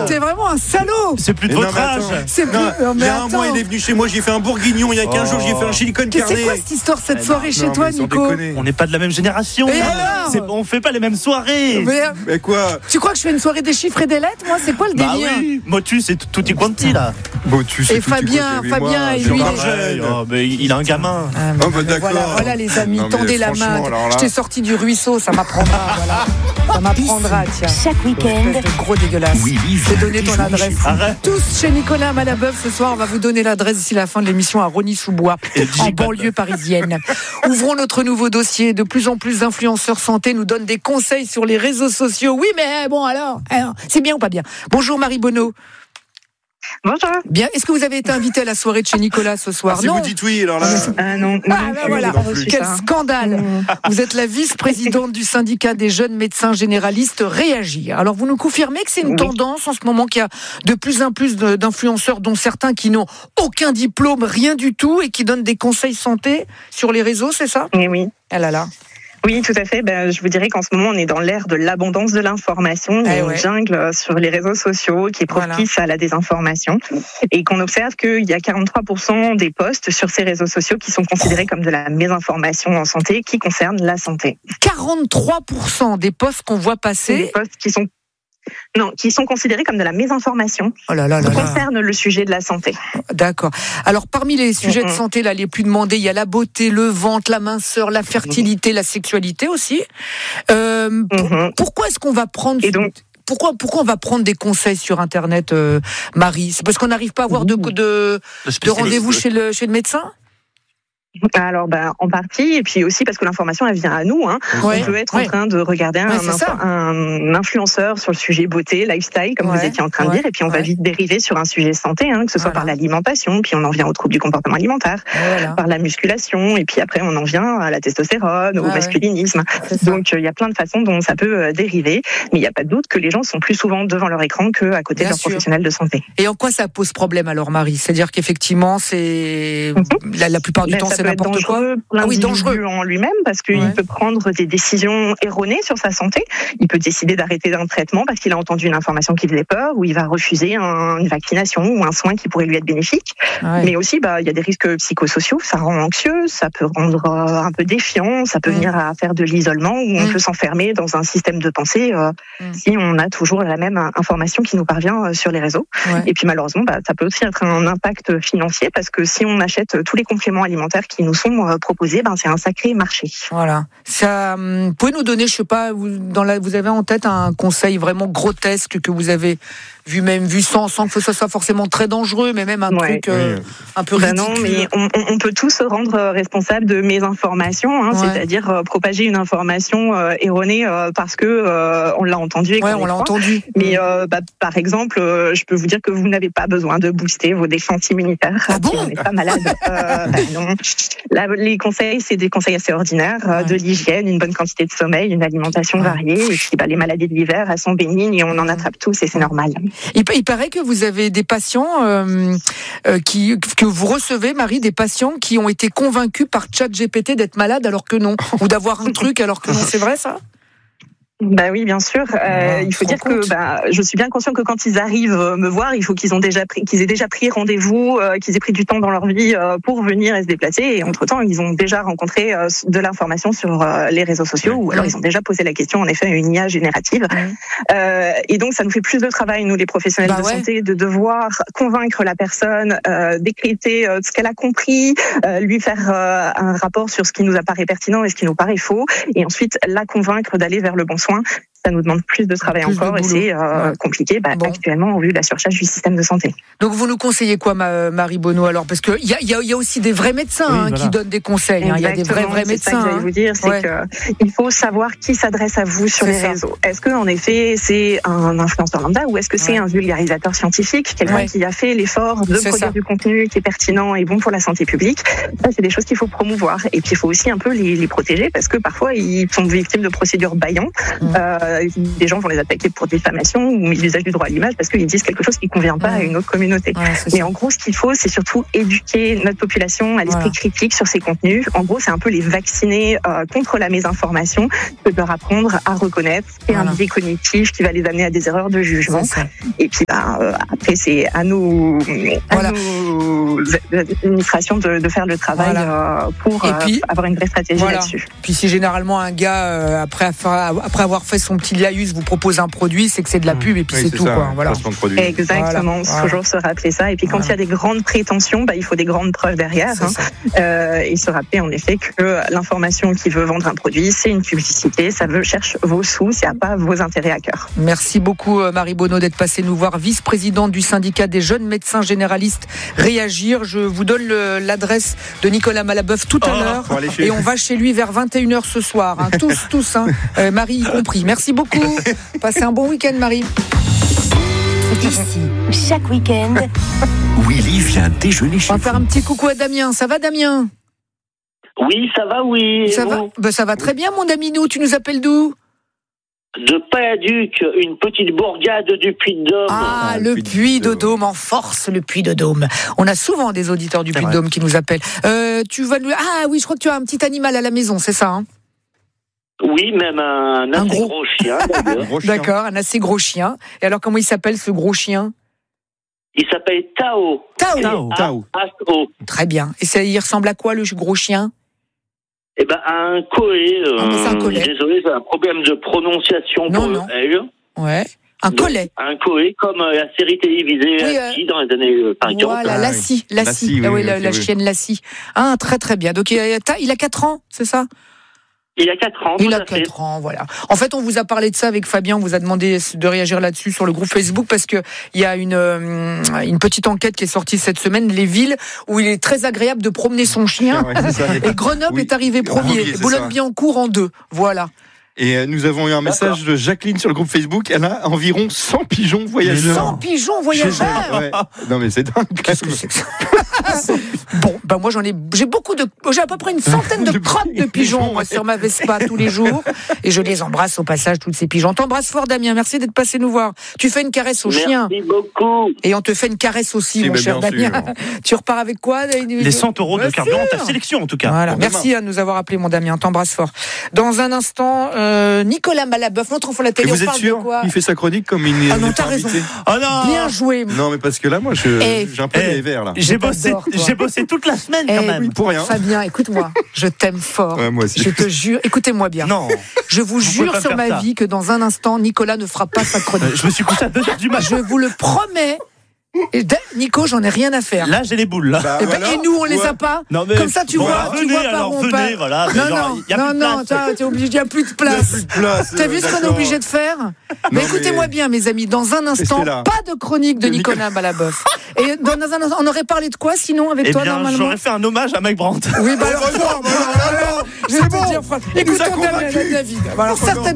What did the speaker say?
t'es vraiment un salaud. C'est plus de votre âge. Il y a un mois, il est venu chez moi, j'ai fait un bourguignon. Il y a 15 jours, j'ai fait un chili con carne. C'est quoi cette histoire, cette soirée chez toi, Nico? On n'est pas de la même génération. Et alors On fait pas les mêmes soirées. Mais quoi? Tu crois que je fais une soirée des chiffres et des lettres? Moi, c'est quoi le délire? Oui. Motus, c'est tutti quanti là. Et Fabien et lui. Mais il a un gamin. D'accord. Voilà les amis, tendez la main. Je t'ai sorti du ruisseau, ça m'apprendra. Voilà. Ça m'apprendra, tiens. Chaque week-end. Gros dégueulasse. Je t'ai donné ton adresse. Arrête. Tous chez Nicolas Malabeuf ce soir, on va vous donner l'adresse d'ici la fin de l'émission à Rosny-sous-Bois, en banlieue parisienne. Ouvrons notre nouveau dossier. De plus en plus d'influenceurs santé nous donnent des conseils sur les réseaux sociaux. Oui, mais bon, alors c'est bien ou pas bien? Bonjour Marie Bonneau. Bonjour. Bien, est-ce que vous avez été invité à la soirée de chez Nicolas ce soir? Si vous dites oui, alors là. Non. Voilà. Quel scandale. Vous êtes la vice-présidente du syndicat des jeunes médecins généralistes Réagir. Alors, vous nous confirmez que c'est une tendance en ce moment qu'il y a de plus en plus d'influenceurs, dont certains qui n'ont aucun diplôme, rien du tout, et qui donnent des conseils santé sur les réseaux, c'est ça? Oui. Ah là là. Oui, tout à fait. Je vous dirais qu'en ce moment, on est dans l'ère de l'abondance de l'information. Il y a une jungle sur les réseaux sociaux qui est propice à la désinformation. Et qu'on observe qu'il y a 43% des posts sur ces réseaux sociaux qui sont considérés comme de la mésinformation en santé, qui concernent la santé. 43% des posts qu'on voit passer. Des posts qui sont considérés comme de la mésinformation, concernent le sujet de la santé. D'accord. Alors, parmi les sujets de santé là, les plus demandés, il y a la beauté, le ventre, la minceur, la fertilité, la sexualité aussi. Pourquoi est-ce qu'on va prendre... Pourquoi on va prendre des conseils sur Internet, Marie? C'est parce qu'on n'arrive pas à avoir de rendez-vous chez le médecin? Alors, en partie, et puis aussi parce que l'information, elle vient à nous. On peut être en train de regarder un influenceur sur le sujet beauté, lifestyle, comme vous étiez en train de dire, et puis on va vite dériver sur un sujet santé, que ce soit par l'alimentation, puis on en vient aux troubles du comportement alimentaire, par la musculation, et puis après on en vient à la testostérone, au masculinisme. Donc il y a plein de façons dont ça peut dériver, mais il n'y a pas de doute que les gens sont plus souvent devant leur écran qu'à côté de leur professionnel de santé. Et en quoi ça pose problème alors, Marie? C'est-à-dire qu'effectivement, c'est la plupart du temps, c'est n'importe quoi. Dangereux en lui-même, parce qu'il peut prendre des décisions erronées sur sa santé. Il peut décider d'arrêter un traitement parce qu'il a entendu une information qui faisait peur, ou il va refuser une vaccination ou un soin qui pourrait lui être bénéfique. Mais aussi, il y a des risques psychosociaux. Ça rend anxieux, ça peut rendre un peu défiant, ça peut venir à faire de l'isolement, où on peut s'enfermer dans un système de pensée si on a toujours la même information qui nous parvient sur les réseaux. Et puis malheureusement, ça peut aussi être un impact financier, parce que si on achète tous les compléments alimentaires qui nous sont proposés, c'est un sacré marché. Voilà. Ça, vous pouvez nous donner, je sais pas, vous avez en tête un conseil vraiment grotesque que vous avez vu sans que ce soit forcément très dangereux, mais même un truc un peu ridicule. Non, mais on peut tous se rendre responsable de mésinformations, c'est-à-dire propager une information erronée parce que on l'a entendu. On l'a entendu. Mais par exemple, je peux vous dire que vous n'avez pas besoin de booster vos défenses immunitaires. Ah bon? Si on n'est pas malade. Non. Là, les conseils, c'est des conseils assez ordinaires, de l'hygiène, une bonne quantité de sommeil, une alimentation variée, et puis les maladies de l'hiver, elles sont bénignes et on en attrape tous et c'est normal. Il paraît que vous avez des patients que vous recevez, Marie, des patients qui ont été convaincus par ChatGPT d'être malades alors que non, ou d'avoir un truc alors que non. C'est vrai ça? Oui, bien sûr. Il faut dire que je suis bien conscient que quand ils arrivent me voir, il faut qu'ils aient déjà pris rendez-vous, qu'ils aient pris du temps dans leur vie pour venir et se déplacer. Et entre-temps, ils ont déjà rencontré de l'information sur les réseaux sociaux, ou alors ils ont déjà posé la question, en effet, à une IA générative. Et donc, ça nous fait plus de travail, nous, les professionnels de santé, de devoir convaincre la personne, décrypter ce qu'elle a compris, lui faire un rapport sur ce qui nous apparaît pertinent et ce qui nous paraît faux, et ensuite la convaincre d'aller vers le bon soin. Ça nous demande plus de travail encore, et c'est compliqué actuellement au vu de la surcharge du système de santé. Donc vous nous conseillez quoi, Marie Bonneau, alors? Parce qu'il y a aussi des vrais médecins qui donnent des conseils. Il y a des vrais médecins. C'est ça que j'allais vous dire, c'est qu'il faut savoir qui s'adresse à vous sur les réseaux. Est-ce que en effet c'est un influenceur lambda, ou est-ce que c'est un vulgarisateur scientifique, quelqu'un qui a fait l'effort de produire du contenu qui est pertinent et bon pour la santé publique? Ça, c'est des choses qu'il faut promouvoir. Et puis il faut aussi un peu les protéger, parce que parfois ils sont victimes de procédures bâillantes. des gens vont les attaquer pour diffamation ou usage du droit à l'image parce qu'ils disent quelque chose qui ne convient pas à une autre communauté. Mais en gros, ce qu'il faut, c'est surtout éduquer notre population à l'esprit critique sur ces contenus. En gros, c'est un peu les vacciner contre la mésinformation, que de leur apprendre à reconnaître ce qui est un biais cognitif qui va les amener à des erreurs de jugement. Et puis après, c'est à nos administrations de faire le travail pour avoir une vraie stratégie là-dessus. Puis si généralement un gars, après avoir fait son petit laïus, vous propose un produit, c'est que c'est de la pub et puis c'est tout. Ça, quoi. Voilà. Exactement, toujours se rappeler ça. Et puis quand il y a des grandes prétentions, il faut des grandes preuves derrière. Et se rappeler en effet que l'information qui veut vendre un produit, c'est une publicité, ça cherche vos sous, ça n'a pas vos intérêts à cœur. Merci beaucoup Marie Bonneau d'être passée nous voir, vice-présidente du syndicat des jeunes médecins généralistes Réagir. Je vous donne l'adresse de Nicolas Malaboeuf tout à l'heure et on va chez lui vers 21h ce soir. Tous, Marie y compris. Merci beaucoup. Passez un bon week-end Marie. Ici, chaque week-end, Willy vient déjeuner chez On va faire un petit coucou à Damien. Ça va Damien ? Oui, ça va, oui. Ça va très bien mon Daminou. Tu nous appelles d'où ? De Payaduc, une petite bourgade du Puy-de-Dôme. Ah, le Puy-de-Dôme, en force, le Puy-de-Dôme. On a souvent des auditeurs du Puy-de-Dôme qui nous appellent. Je crois que tu as un petit animal à la maison, c'est ça Oui, même un assez gros chien, d'ailleurs. D'accord, un assez gros chien. Et alors, comment il s'appelle, ce gros chien ? Il s'appelle Tao. Tao. Très bien. Et il ressemble à quoi, le gros chien ? Un collet. C'est un collet. Désolé, c'est un problème de prononciation pour elle. Ouais. Un collet. Un collet comme la série télévisée Lassie dans les années 50. Voilà, Lassie. La chienne Lassie. Ah, très très bien. Donc il a 4 ans, c'est ça ? Il a 4 ans. Il a 4 ans, voilà. En fait, on vous a parlé de ça avec Fabien, on vous a demandé de réagir là-dessus sur le groupe Facebook parce que il y a une petite enquête qui est sortie cette semaine, les villes où il est très agréable de promener son chien. Et Grenoble est arrivé premier, Boulogne-Billancourt en 2. Voilà. Et nous avons eu un message de Jacqueline sur le groupe Facebook. Elle a environ 100 pigeons voyageurs. 100 pigeons voyageurs. Non mais c'est dingue. Qu'est-ce que c'est que ça ? Bon, moi j'ai à peu près une centaine de crottes de pigeons moi, sur ma Vespa tous les jours. Et je les embrasse au passage, toutes ces pigeons. T'embrasse fort Damien, merci d'être passé nous voir. Tu fais une caresse au chien. Merci beaucoup. Et on te fait une caresse aussi, mon cher Damien. Tu repars avec quoi ? Les 100 € de carburant, ta sélection en tout cas. Voilà, merci à nous avoir appelé mon Damien, t'embrasse fort. Dans un instant, Nicolas Malaboeuf, notre enfant de la télé. Vous êtes sûr ? Il fait sa chronique comme une. Ah non, t'as raison. Oh non. Bien joué. Non, mais parce que là, moi, j'ai un peu les verres là. J'ai bossé toute la semaine quand même. Oui, pour rien. Fabien, écoute-moi, je t'aime fort. Ouais, moi aussi. Je te jure, écoutez-moi bien. Non. Je vous jure sur ma vie que dans un instant, Nicolas ne fera pas sa chronique. Je me suis couché à 2h du matin. Je vous le promets. Et Nico, j'en ai rien à faire. Là, j'ai les boules. Là. Et nous, on les a pas. Non, mais comme ça, tu vois par où on passe. Voilà. Non, t'es obligé, il n'y a plus de place. T'as vu ce qu'on est obligé de faire ? Mais écoutez-moi bien, mes amis, dans un instant, pas de chronique de Nicolas Malaboeuf. Et dans un instant, on aurait parlé de quoi sinon avec toi normalement ? J'aurais fait un hommage à Mike Brandt. Oui, alors, je vais te dire, écoutons David. Alors, certainement.